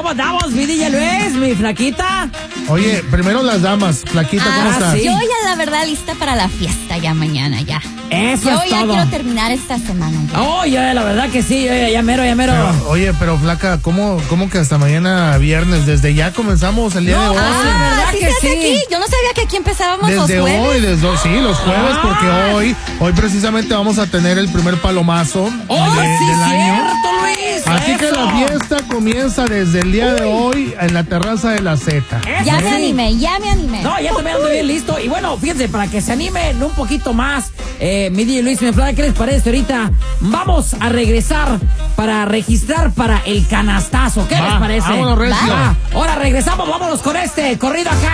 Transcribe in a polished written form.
¿Cómo andamos, mi DJ Luis, mi flaquita? Oye, primero las damas. Flaquita, ¿cómo estás? sí. Yo ya, la verdad, lista para la fiesta ya mañana, ya. Eso Yo es ya todo. quiero terminar esta semana. Ya. Oh, la verdad que sí, ya mero. Pero, flaca, ¿cómo que hasta mañana viernes? Desde ya comenzamos el día de hoy. la verdad que fíjate sí. aquí. Yo no sabía que aquí empezábamos Desde los jueves. hoy, sí, los jueves, porque hoy precisamente vamos a tener el primer palomazo del año. Cierto, Luis. Así que eso. la fiesta comienza desde el día de hoy en la terraza de la Z. Ya me Sí. animé. No, ya también ando bien listo. Y bueno, fíjense, para que se animen un poquito más, mi DJ Luis, mi Flora, ¿qué les parece ahorita? Vamos a regresar para registrar para el canastazo. ¿Qué les parece? Vámonos, recio. Va. Ahora regresamos, vámonos con este corrido acá.